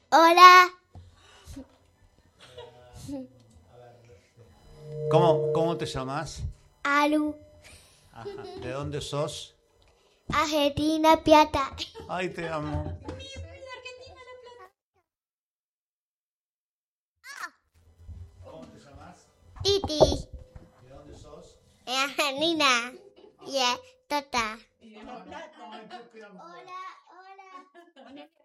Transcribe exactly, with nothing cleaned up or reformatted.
Hola. ¿Cómo, cómo te llamas? Alu. Ajá. ¿De dónde sos? Argentina, Piata. Ay, te amo. ¿Cómo te llamas? Titi. ¿De dónde sos? Argentina. Y yeah, Tota. Ay, qué amor. Hola, hola.